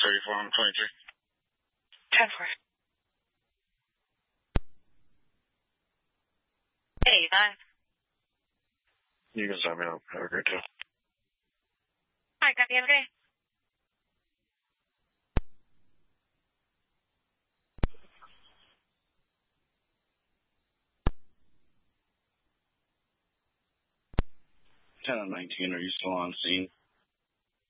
34, I'm 23. 10-4. 85. You can sign me up. Have a great day. All right, copy. Have a good day. Ten on 19, are you still on scene?